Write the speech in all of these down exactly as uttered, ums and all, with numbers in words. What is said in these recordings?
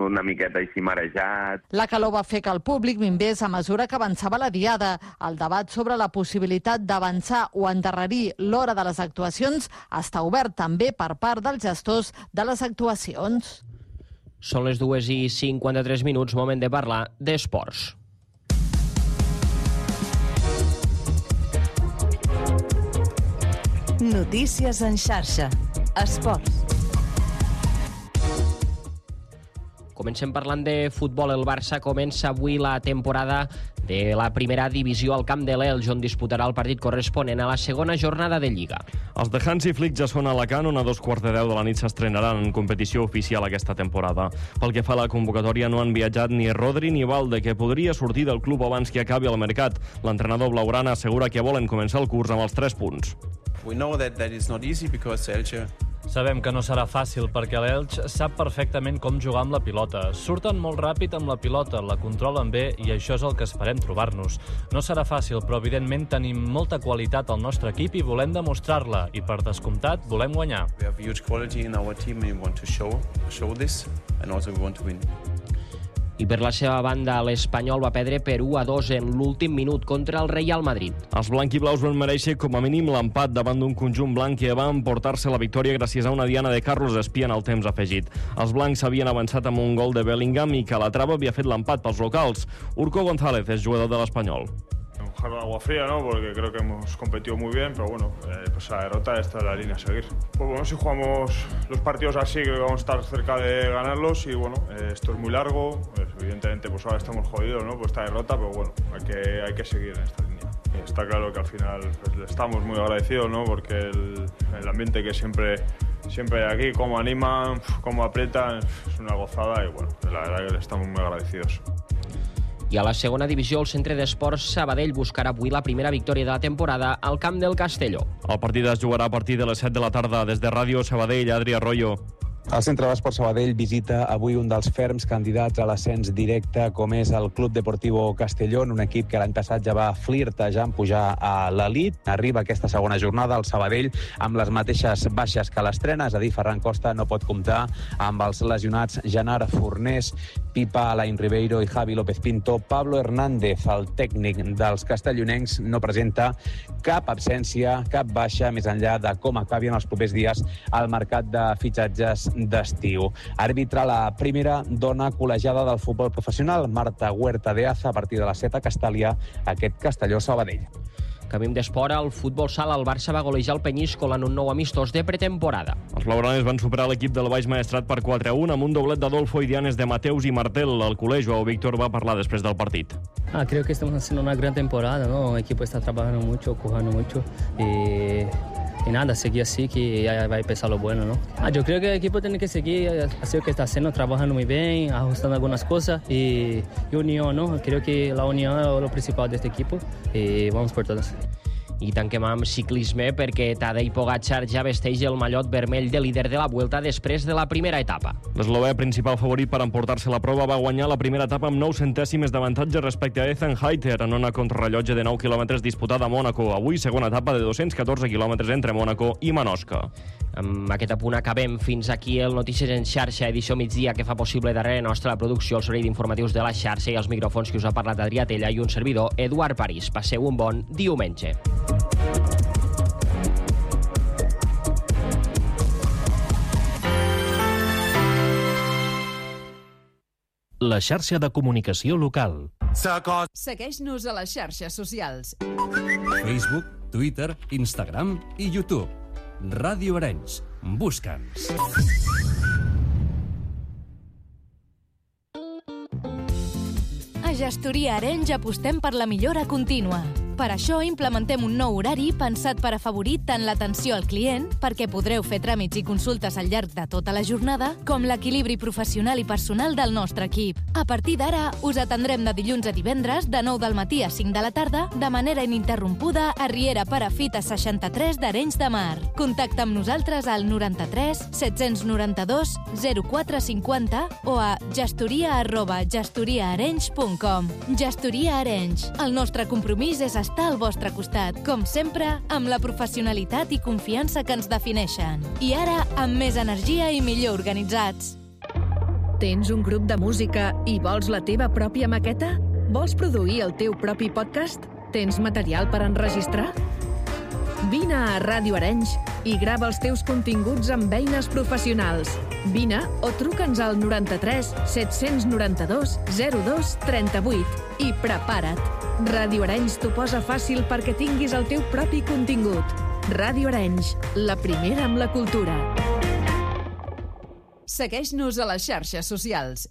una miqueta així marejat. La calor va fer que el públic minvés a mesura que avançava la diada. El debat sobre la possibilitat d'avançar o endarrerir l'hora de les actuacions està obert també per part dels gestors de les actuacions. Són les dues i cinquanta-tres minuts, moment de parlar d'esports. Notícies en xarxa. Esports. Comencem parlant de futbol. El Barça comença avui la temporada de la primera divisió al camp de l'Elx, on disputarà el partit corresponent a la segona jornada de Lliga. Els de Hansi Flick ja són a Alacant, on a dos quarts de deu de la nit s'estrenaran en competició oficial aquesta temporada. Pel que fa a la convocatòria, no han viatjat ni Rodri ni Valde, que podria sortir del club abans que acabi el mercat. L'entrenador blaugrana assegura que volen començar el curs amb els tres punts. We know that that is not easy because Elche. Sabem que no serà fàcil perquè l'Elx sap perfectament com jugar amb la pilota. Surten molt ràpid amb la pilota, la controlen bé i això és el que esperem trobar-nos. No serà fàcil, però evidentment tenim molta qualitat al nostre equip i volem demostrar-la. I per descomptat, volem guanyar. We have huge quality in our team and we want to show, show this and also we want to win. I per la seva banda, l'Espanyol va perdre per u a dos en l'últim minut contra el Real Madrid. Els blanquiblaus van mereixer com a mínim l'empat davant d'un conjunt blanc que va emportar-se la victòria gràcies a una diana de Carlos Espí en el temps afegit. Els blancs havien avançat amb un gol de Bellingham i Calatrava havia fet l'empat pels locals. Urco González és jugador de l'Espanyol. Un jarro de agua fría, ¿no? Porque creo que hemos competido muy bien, pero bueno, eh, pues la derrota esta es la línea a seguir. Pues bueno, si jugamos los partidos así, creo que vamos a estar cerca de ganarlos y bueno, eh, esto es muy largo, pues, evidentemente pues ahora estamos jodidos, ¿no? Por esta derrota, pero bueno, hay que, hay que seguir en esta línea. Y está claro que al final pues, estamos muy agradecidos, ¿no? Porque el, el ambiente que siempre, siempre hay aquí, cómo animan, cómo aprietan, es una gozada y bueno, la verdad que le estamos muy agradecidos. I a la segona divisió, el Centre d'Esports Sabadell buscarà avui la primera victòria de la temporada al camp del Castelló. El partit es jugarà a partir de les set de la tarda. Des de Ràdio Sabadell, Adri Arroyo. El Centre d'Esports Sabadell visita avui un dels ferms candidats a l'ascens directe, com és el Club Deportivo Castellón, un equip que l'any passat ja va flirtejar en pujar a l'elit. Arriba aquesta segona jornada al Sabadell amb les mateixes baixes que l'estrena, és a dir, Ferran Costa no pot comptar amb els lesionats Genaro Fornés, Pipa, Alain Ribeiro i Javi López Pinto. Pablo Hernández, el tècnic dels castellonencs, no presenta cap absència, cap baixa, més enllà de com acabi en els propers dies el mercat de fitxatges d'estiu. Arbitra la primera dona col·legiada del futbol professional, Marta Huerta de Aza, a partir de les set a Castàlia, aquest Castelló-Sabadell. Canviem d'esport, al futbol sala, el Barça va golejar el Peñíscola en un nou amistós de pretemporada. Els blaugranes van superar l'equip del Baix Maestrat per quatre a un amb un doblet d'Adolfo i Dianes de Mateus i Martel. El culer Joao Víctor va parlar després del partit. Ah, creo que estamos haciendo una gran temporada, ¿no? El equipo está trabajando mucho, jugando mucho y... Y nada, seguir así que ya va a empezar lo bueno, ¿no? Ah, yo creo que el equipo tiene que seguir así lo que está haciendo, trabajando muy bien, ajustando algunas cosas y, y unión, ¿no? Creo que la unión es lo principal de este equipo y vamos por todas. I tanquem amb ciclisme perquè Tadej Pogačar ja vesteix el mallot vermell de líder de la Vuelta després de la primera etapa. L'eslovè, principal favorit per emportar-se la prova, va guanyar la primera etapa amb nou centèsimes d'avantatge respecte a Ethan Hayter en una contrarrellotge de nou quilòmetres disputada a Mònaco. Avui, segona etapa de dos-cents catorze quilòmetres entre Mònaco i Manosca. Amb aquest apunt acabem. Fins aquí el Notícies en xarxa, edició migdia, que fa possible darrere nostra la producció, el servei d'informatius de la xarxa i els micròfons que us ha parlat Adrià Tella i un servidor, Eduard París. Passeu un bon diumenge. La xarxa de comunicació local. Segueix-nos a les xarxes socials. Facebook, Twitter, Instagram i YouTube. Ràdio Arenys. Busca'ns. A Gestoria Arenys apostem per la millora contínua. Per això implementem un nou horari pensat per afavorir tant l'atenció al client, perquè podreu fer tràmits i consultes al llarg de tota la jornada, com l'equilibri professional i personal del nostre equip. A partir d'ara, us atendrem de dilluns a divendres, de nou del matí a cinc de la tarda, de manera ininterrompuda a Riera Perafita seixanta-tres d'Arenys de Mar. Contacta amb nosaltres al noranta-tres set-cents noranta-dos zero quatre cinquanta o a gestoria arroba gestoriaarenys punt com. Gestoria Arenys. El nostre compromís és estar al vostre costat, com sempre, amb la professionalitat i confiança que ens defineixen. I ara, amb més energia i millor organitzats. Tens un grup de música i vols la teva pròpia maqueta? Vols produir el teu propi podcast? Tens material per enregistrar? Vine a Ràdio Arenys i grava els teus continguts amb eines professionals. Vine o truca'ns al noranta-tres set-cents noranta-dos zero dos trenta-vuit i prepara't. Ràdio Arenys t'ho posa fàcil perquè tinguis el teu propi contingut. Ràdio Arenys, la primera amb la cultura. Segueix-nos a les xarxes socials.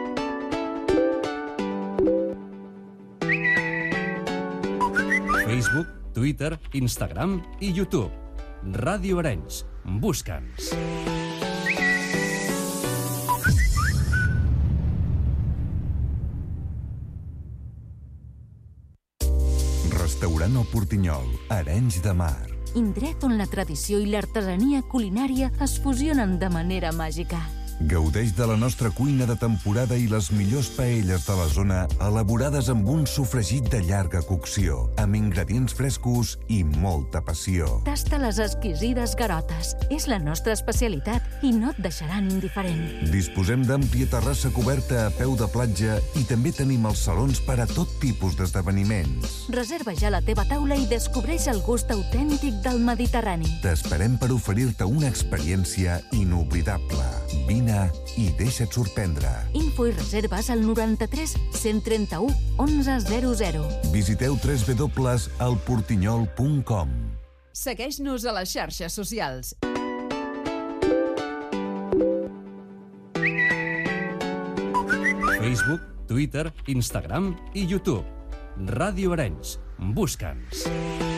Facebook, Twitter, Instagram i YouTube. Ràdio Arenys. Busca'ns. Restaurant El Portinyol, Arenys de Mar. Indret on la tradició i l'artesania culinària es fusionen de manera màgica. Gaudeix de la nostra cuina de temporada i les millors paelles de la zona elaborades amb un sofregit de llarga cocció, amb ingredients frescos i molta passió. Tasta les exquisides garotes. És la nostra especialitat i no et deixaran indiferent. Disposem d'àmplia terrassa coberta a peu de platja i també tenim els salons per a tot tipus d'esdeveniments. Reserva ja la teva taula i descobreix el gust autèntic del Mediterrani. T'esperem per oferir-te una experiència inoblidable. Vine i deixa't sorprendre. Info i reserves al noranta-tres cent trenta-u onze zero zero. Visiteu w w w punt el portinyol punt com. Segueix-nos a les xarxes socials. Facebook, Twitter, Instagram i YouTube. Ràdio Arenys. Busca'ns.